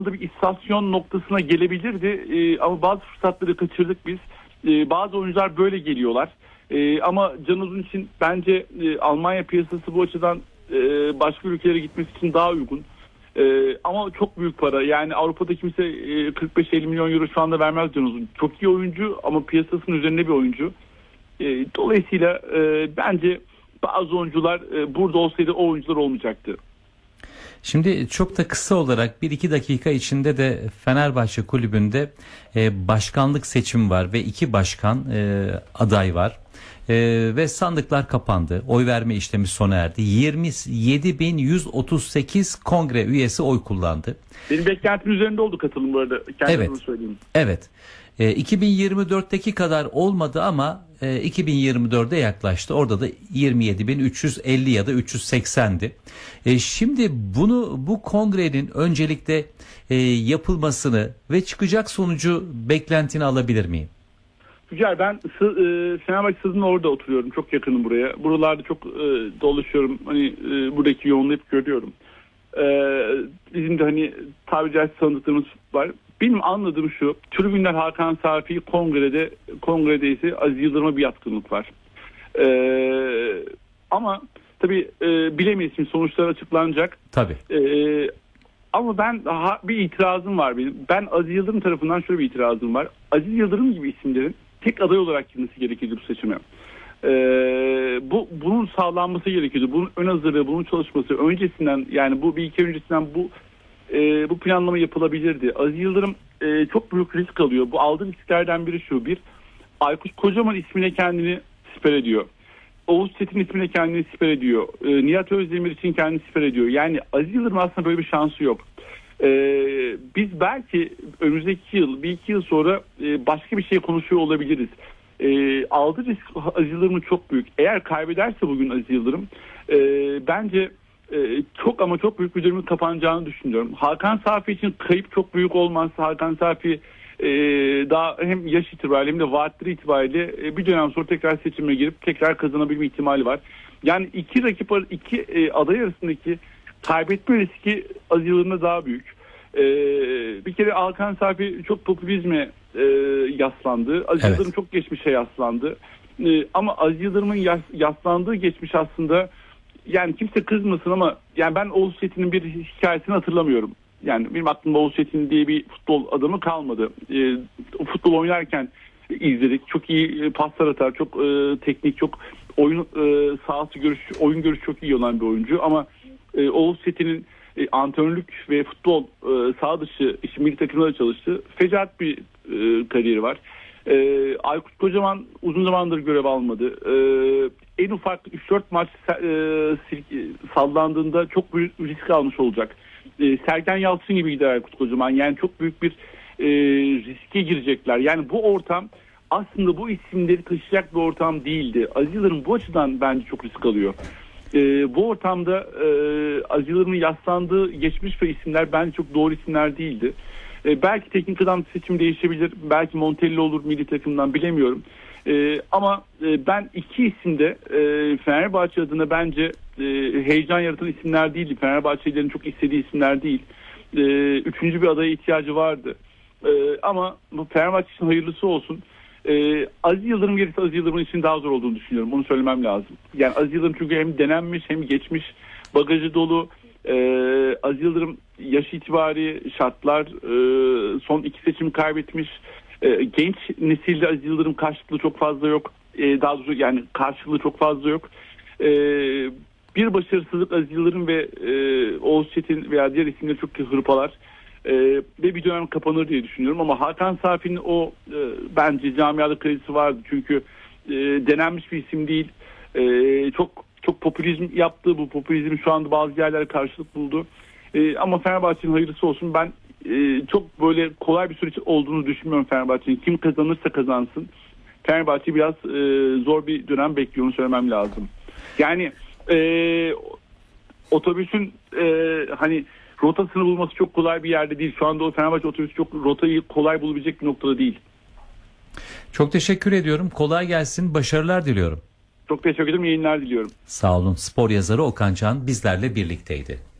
bir istasyon noktasına gelebilirdi. Ama bazı fırsatları kaçırdık biz. Bazı oyuncular böyle geliyorlar. Ama Can Uzun için bence Almanya piyasası bu açıdan başka ülkelere gitmesi için daha uygun. Ama çok büyük para. Yani Avrupa'da kimse 45-50 milyon euro şu anda vermez Can Uzun. Çok iyi oyuncu ama piyasasının üzerinde bir oyuncu. Dolayısıyla bence bazı oyuncular burada olsaydı o oyuncular olmayacaktı. Şimdi çok da kısa olarak 1-2 dakika içinde de Fenerbahçe Kulübü'nde başkanlık seçimi var ve 2 başkan aday var. Ve sandıklar kapandı. Oy verme işlemi sona erdi. 27.138 kongre üyesi oy kullandı. Benim beklentimin üzerinde oldu katılım bu arada. Evet. Söyleyeyim. Evet. 2024'teki kadar olmadı ama 2024'de yaklaştı. Orada da 27.350 ya da 380'di. Şimdi bu kongrenin öncelikle yapılmasını ve çıkacak sonucu beklentini alabilir miyim? Güzel. Ben Fenerbahçe Stadı'nın orada oturuyorum. Çok yakınım buraya. Buralarda çok dolaşıyorum. Hani buradaki yoğunluğu hep görüyorum. Bizim de hani tabiri caizse tanıdıklarımız var. Benim anladığım şu. Tribünler Hakan Safi'yi kongrede ise Aziz Yıldırım'a bir yatkınlık var. Ama tabii bilemeyiz şimdi sonuçlar açıklanacak. Tabii. Ama ben bir itirazım var benim. Ben Aziz Yıldırım tarafından şöyle bir itirazım var. Aziz Yıldırım gibi isimlerin tek aday olarak girmesi gerekiyordu bu seçime. Bunun sağlanması gerekiyordu. Bunun ön hazırlığı, bunun çalışması öncesinden, yani bu bir iki öncesinden bu planlama yapılabilirdi. Aziz Yıldırım çok büyük risk alıyor. Bu aldığı risklerden biri şu: bir, Aykut Kocaman ismine kendini siper ediyor. Oğuz Çetin ismine kendini siper ediyor. Nihat Özdemir için kendini siper ediyor. Yani Aziz Yıldırım aslında böyle bir şansı yok. Biz belki önümüzdeki yıl, bir iki yıl sonra başka bir şey konuşuyor olabiliriz. Aldığı risk Aziz Yıldırım'ın çok büyük. Eğer kaybederse bugün Aziz Yıldırım bence çok ama çok büyük bir dönümün kapanacağını düşünüyorum. Hakan Safi için kayıp çok büyük olmazsa, Hakan Safi daha hem yaş itibariyle hem de vaatleri itibariyle bir dönem sonra tekrar seçime girip tekrar kazanabilme ihtimali var. Yani iki aday arasındaki kaybetme riski Aziz Yıldırım'da daha büyük. Bir kere Hakan Safi çok popülizme yaslandı. Aziz Evet. Yıldırım çok geçmişe yaslandı. Ama Aziz Yıldırım'ın yaslandığı geçmiş aslında, yani kimse kızmasın ama yani ben Oğuz Çetin'in bir hikayesini hatırlamıyorum. Yani benim aklımda Oğuz Çetin diye bir futbol adamı kalmadı. Futbol oynarken izledik. Çok iyi paslar atar, çok teknik, çok oyun oyun görüşü çok iyi olan bir oyuncu. Ama Oğuz Çetin'in antrenörlük ve futbol sağ dışı milli takımlarda çalıştı. Fecaat bir kariyeri var. Aykut Kocaman uzun zamandır görev almadı. En ufak 3-4 maç sallandığında çok büyük risk almış olacak. Sergen Yalçın gibi gider Aykut Kocaman. Yani çok büyük bir riske girecekler. Yani bu ortam aslında bu isimleri taşıyacak bir ortam değildi. Aziz Yıldırım bu açıdan bence çok risk alıyor. Bu ortamda Aziz Yıldırım'ın yaslandığı geçmiş ve isimler bence çok doğru isimler değildi. Belki teknik adam seçim değişebilir. Belki Montella olur milli takımdan, bilemiyorum. Ama ben iki isim de Fenerbahçe adına bence heyecan yaratan isimler değildi. Fenerbahçelilerin çok istediği isimler değil. Üçüncü bir adaya ihtiyacı vardı. Ama bu Fenerbahçe için hayırlısı olsun. Aziz Yıldırım gelirse Aziz Yıldırım'ın için daha zor olduğunu düşünüyorum. Bunu söylemem lazım. Yani Aziz Yıldırım çünkü hem denenmiş hem geçmiş, bagajı dolu. Aziz Yıldırım yaş itibari, şartlar, son iki seçimi kaybetmiş. Genç nesilde Aziz Yıldırım karşılığı çok fazla yok. Daha doğrusu yani karşılığı çok fazla yok. Bir başarısızlık Aziz Yıldırım ve Oğuz Çetin veya diğer isimleri çok hırpalar. Ve bir dönem kapanır diye düşünüyorum. Ama Hakan Safi'nin bence camiada kredisi vardı. Çünkü denenmiş bir isim değil. Çok popülizm yaptı. Bu popülizm şu anda bazı yerlere karşılık buldu. Ama Fenerbahçe'nin hayırlısı olsun. Ben çok böyle kolay bir süreç olduğunu düşünmüyorum Fenerbahçe'nin. Kim kazanırsa kazansın. Fenerbahçe biraz zor bir dönem bekliyor, onu söylemem lazım. Yani otobüsün hani rotasını bulması çok kolay bir yerde değil. Şu anda o Fenerbahçe otobüsü çok rotayı kolay bulabilecek bir noktada değil. Çok teşekkür ediyorum. Kolay gelsin. Başarılar diliyorum. Çok teşekkür ederim. Yayınlar diliyorum. Sağ olun. Spor yazarı Okan Can bizlerle birlikteydi.